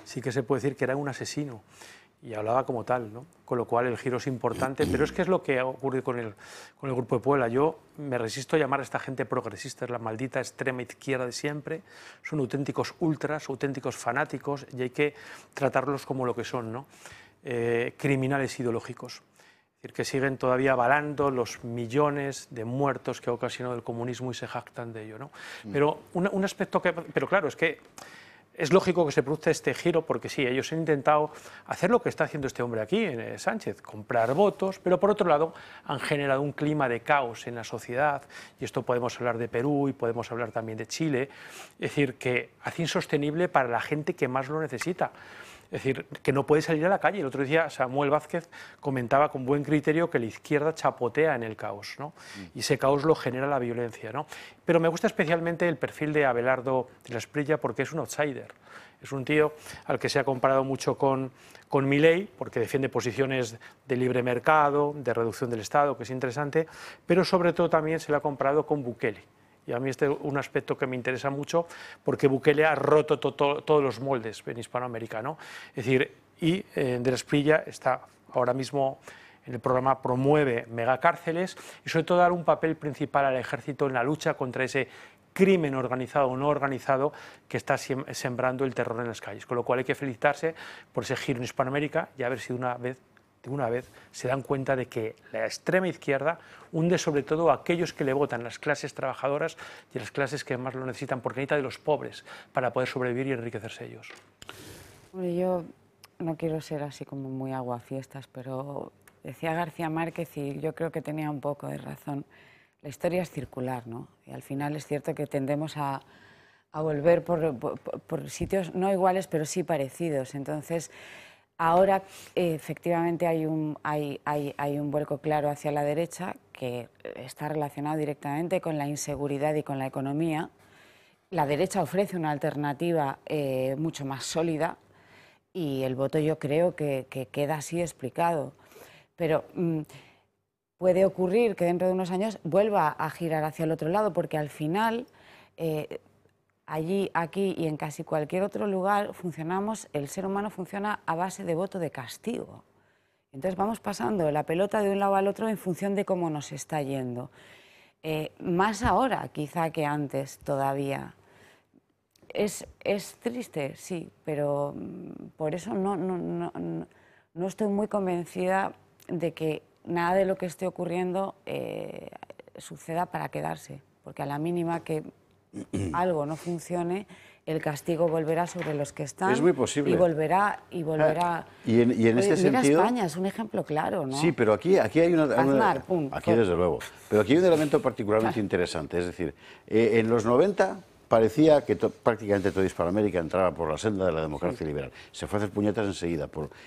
sí que se puede decir que era un asesino y hablaba como tal, ¿no? Con lo cual el giro es importante, pero es que es lo que ha ocurrido con el Grupo de Puebla. Yo me resisto a llamar a esta gente progresista, es la maldita extrema izquierda de siempre, son auténticos ultras, auténticos fanáticos y hay que tratarlos como lo que son, ¿no? Criminales ideológicos. Es decir, que siguen todavía avalando los millones de muertos que ha ocasionado el comunismo y se jactan de ello, ¿no? Pero un aspecto que... Pero claro, es que es lógico que se produzca este giro porque sí, ellos han intentado hacer lo que está haciendo este hombre aquí, Sánchez, comprar votos, pero por otro lado han generado un clima de caos en la sociedad, y esto podemos hablar de Perú y podemos hablar también de Chile, es decir, que hace insostenible para la gente que más lo necesita. Es decir, que no puede salir a la calle. El otro día Samuel Vázquez comentaba con buen criterio que la izquierda chapotea en el caos, ¿no? Y ese caos lo genera la violencia, ¿no? Pero me gusta especialmente el perfil de Abelardo de la Espriella porque es un outsider. Es un tío al que se ha comparado mucho con Milei, porque defiende posiciones de libre mercado, de reducción del Estado, que es interesante, pero sobre todo también se le ha comparado con Bukele. Y a mí este es un aspecto que me interesa mucho porque Bukele ha roto todos los moldes en Hispanoamérica, ¿no? Es decir, y de la Espriella está ahora mismo en el programa, promueve megacárceles y sobre todo dar un papel principal al ejército en la lucha contra ese crimen organizado o no organizado que está sembrando el terror en las calles. Con lo cual hay que felicitarse por ese giro en Hispanoamérica y a ver si de una vez se dan cuenta de que la extrema izquierda hunde sobre todo a aquellos que le votan, las clases trabajadoras y las clases que más lo necesitan, porque necesita de los pobres para poder sobrevivir y enriquecerse ellos. Yo no quiero ser así como muy aguafiestas, pero decía García Márquez y yo creo que tenía un poco de razón. La historia es circular, ¿no? Y al final es cierto que tendemos a volver por sitios no iguales, pero sí parecidos. Entonces, ahora efectivamente hay un vuelco claro hacia la derecha que está relacionado directamente con la inseguridad y con la economía. La derecha ofrece una alternativa mucho más sólida y el voto yo creo que queda así explicado. Pero puede ocurrir que dentro de unos años vuelva a girar hacia el otro lado porque al final... allí, aquí y en casi cualquier otro lugar el ser humano funciona a base de voto de castigo. Entonces vamos pasando la pelota de un lado al otro en función de cómo nos está yendo. Más ahora quizá que antes todavía. Es triste, sí, pero por eso no estoy muy convencida de que nada de lo que esté ocurriendo suceda para quedarse, porque a la mínima que algo no funcione, el castigo volverá sobre los que están. Es muy posible. Y volverá. Y en este sentido... Mira España, es un ejemplo claro, ¿no? Sí, pero aquí hay una... Aznar, pum, aquí desde luego. Pero aquí hay un elemento particularmente interesante. Es decir, en los 90 parecía que prácticamente toda Hispanoamérica entraba por la senda de la democracia liberal. Se fue a hacer puñetas enseguida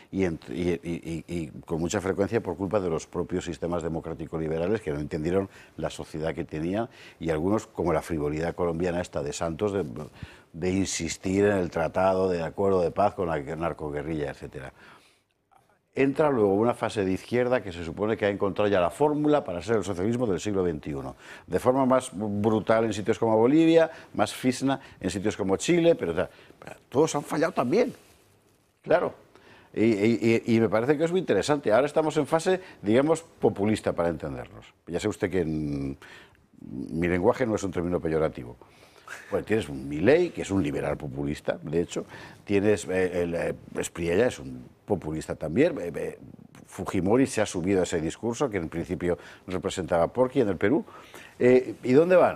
y con mucha frecuencia por culpa de los propios sistemas democráticos liberales que no entendieron la sociedad que tenían y algunos, como la frivolidad colombiana esta de Santos, de insistir en el tratado de acuerdo de paz con la narcoguerrilla, etcétera. Entra luego una fase de izquierda que se supone que ha encontrado ya la fórmula para ser el socialismo del siglo XXI. De forma más brutal en sitios como Bolivia, más fisna en sitios como Chile, pero todos han fallado también, claro. Y me parece que es muy interesante. Ahora estamos en fase, digamos, populista para entendernos. Ya sé usted que mi lenguaje no es un término peyorativo. Pues tienes un Milei, que es un liberal populista, de hecho. Tienes Espriella, es un populista también. Fujimori se ha subido a ese discurso, que en principio representaba Porky en el Perú. ¿Y dónde van?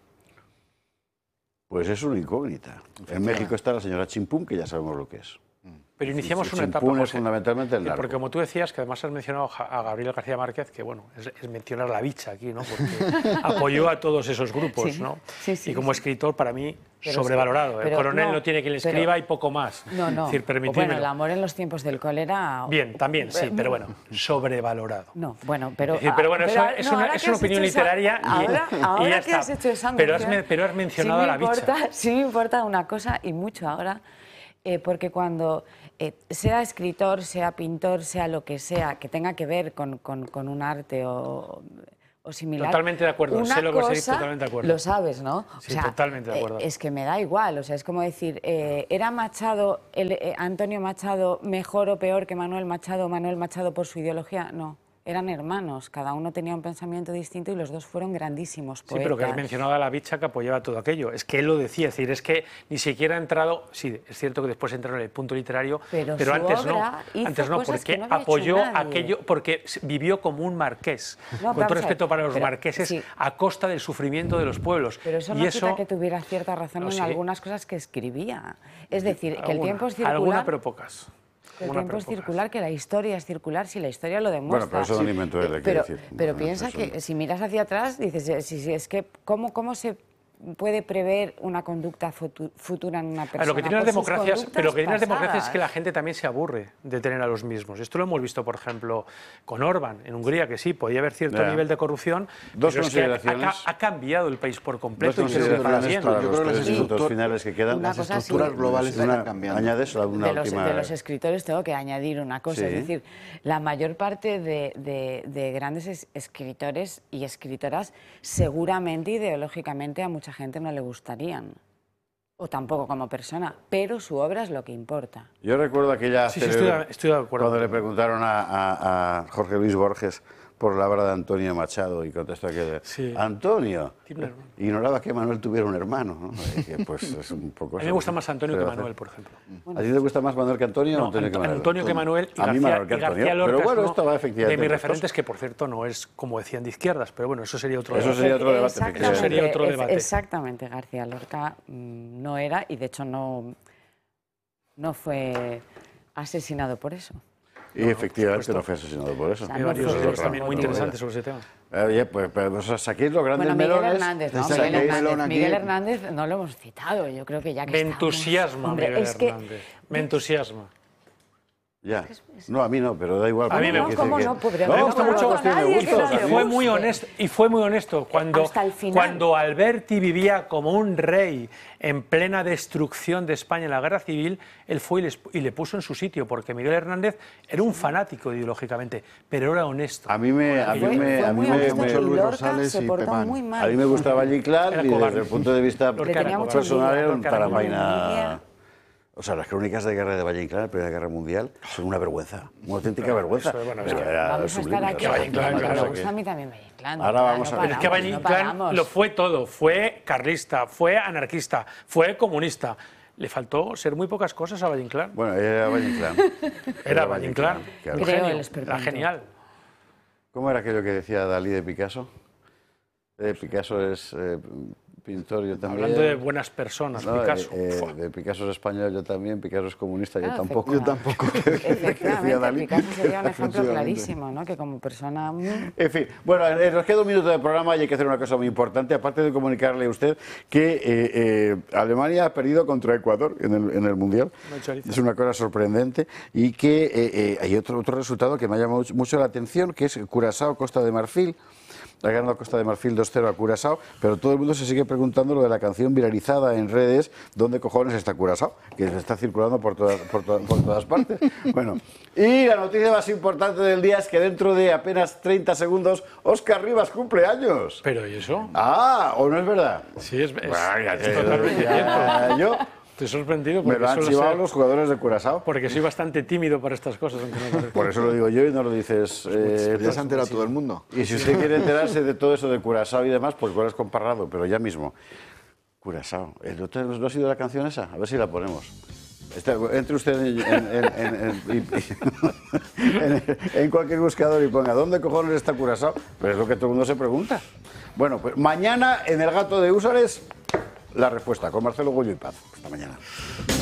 Pues es una incógnita. En México está la señora Chimpún, que ya sabemos lo que es. Pero iniciamos una etapa, Chimpún es fundamentalmente el narco. Porque como tú decías, que además has mencionado a Gabriel García Márquez, que bueno, es mencionar la bicha aquí, ¿no? Porque apoyó a todos esos grupos, ¿no? Sí, y como escritor, para mí, sobrevalorado. El coronel no tiene quien le escriba y poco más. No. Es decir, bueno, el amor en los tiempos del cólera... Bien, también, sí, pero bueno, sobrevalorado. No, bueno, pero... Es decir, pero bueno, es una opinión literaria y ya está. Has hecho esa pero has mencionado a la bicha. Sí me importa una cosa, y mucho ahora, porque cuando sea escritor, sea pintor, sea lo que sea, que tenga que ver con un arte o o similar. Totalmente de acuerdo, Una sé lo que cosa, decís, totalmente de acuerdo. lo sabes, ¿no? Sí, totalmente de acuerdo. Es que me da igual, o sea, es como decir, ¿era Machado, Antonio Machado, mejor o peor que Manuel Machado por su ideología? No. Eran hermanos, cada uno tenía un pensamiento distinto y los dos fueron grandísimos poetas. Sí, pero que has mencionado a la bicha que apoyaba todo aquello. Es que él lo decía, es decir, es que ni siquiera ha entrado, sí, es cierto que después entraron en el punto literario, pero antes no, porque no apoyó aquello, porque vivió como un marqués, con todo respeto para los marqueses, sí, a costa del sufrimiento de los pueblos. Pero eso no quita que tuviera cierta razón en algunas cosas que escribía. Es decir, que el tiempo es circular. Alguna, pero pocas. El tiempo es circular, que la historia es circular, si la historia lo demuestra. Bueno, pero eso no lo inventó él, pero piensa que si miras hacia atrás, dices, si es que ¿cómo se puede prever una conducta futura en una persona? Lo que tienen las democracias, pero lo que tienen las democracias es que la gente también se aburre de tener a los mismos. Esto lo hemos visto, por ejemplo, con Orbán en Hungría, que sí, podía haber cierto nivel de corrupción, pero es que ha cambiado el país por completo. Dos consideraciones para los tres minutos finales que quedan. Las estructuras globales están cambiando. ¿Añades alguna última? De los escritores tengo que añadir una cosa, es decir, la mayor parte de grandes escritores y escritoras seguramente ideológicamente a mucha gente no le gustarían, o tampoco como persona, pero su obra es lo que importa. Yo recuerdo aquella estoy de acuerdo. Cuando le preguntaron a Jorge Luis Borges por la obra de Antonio Machado y contestó que Antonio ignoraba que Manuel tuviera un hermano, ¿no? Pues es un poco a mí me gusta más Antonio que Manuel, por ejemplo. ¿A ti te gusta más Manuel que Antonio? No, Antonio que Manuel. Antonio que Manuel y a mí Manuel que Antonio. García Lorca, pero bueno, esto va efectivamente. De mis referentes, que por cierto no es como decían de izquierdas, pero bueno, eso sería otro debate. Eso sería otro debate. Eso sería otro debate. Exactamente, García Lorca no era, y de hecho no fue asesinado por eso. Y efectivamente no fue asesinado por eso. Hay varios libros también muy interesantes sobre ese tema. Oye, pues saquéis los grandes melones. Miguel Hernández no lo hemos citado, yo creo que ya que me entusiasma Miguel Hernández. Me entusiasma. Ya. No, a mí no, pero da igual. A mí me gusta. Me gusta mucho. Y fue muy honesto. Cuando Alberti vivía como un rey en plena destrucción de España en la Guerra Civil, él fue y le puso en su sitio, porque Miguel Hernández era un fanático ideológicamente, pero era honesto. A mí me gusta Valle Inclán y desde el punto de vista personal era un taramaina. O sea, las crónicas de guerra de Valle Inclán, la Primera Guerra Mundial, son una vergüenza, una auténtica vergüenza. Vamos a estar aquí. Me gusta a mí también Valle Inclán. Ahora vamos a ver. Es que Valle Inclán lo fue todo. Fue carlista, fue anarquista, fue comunista. Le faltó ser muy pocas cosas a Valle Inclán. Bueno, era Valle Inclán. Era Valle Inclán. Era genial. ¿Cómo era aquello que decía Dalí de Picasso? Picasso es pintor, yo también. Hablando de buenas personas, no, Picasso. De Picasso es español, yo también. Picasso es comunista, yo tampoco. Yo tampoco. Efectivamente, Picasso sería un ejemplo clarísimo, ¿no? Que como persona... En fin, bueno, nos queda un minuto de programa y hay que hacer una cosa muy importante, aparte de comunicarle a usted que Alemania ha perdido contra Ecuador en el Mundial. Es una cosa sorprendente y que hay otro resultado que me ha llamado mucho la atención, que es Curazao, Costa de Marfil. Ha ganado Costa de Marfil 2-0 a Curazao, pero todo el mundo se sigue preguntando lo de la canción viralizada en redes, ¿dónde cojones está Curazao? Que está circulando por todas partes. Bueno, y la noticia más importante del día es que dentro de apenas 30 segundos Óscar Rivas cumple años. ¿Pero y eso? Ah, ¿o no es verdad? Sí, es totalmente cierto. Yo... Estoy sorprendido porque me lo han chivado los jugadores de Curazao. Porque soy bastante tímido para estas cosas. Por eso lo digo yo y no lo dices. Ya se ha enterado todo el mundo. Y si usted quiere enterarse de todo eso de Curazao y demás, pues igual es comparado, pero ya mismo. Curazao. ¿No ha sido la canción esa? A ver si la ponemos. Entre usted en cualquier buscador y ponga ¿dónde cojones está Curazao? Pero es lo que todo el mundo se pregunta. Bueno, pues mañana en El Gato de Húsares la respuesta con Marcelo Goyo y Paz. Hasta mañana.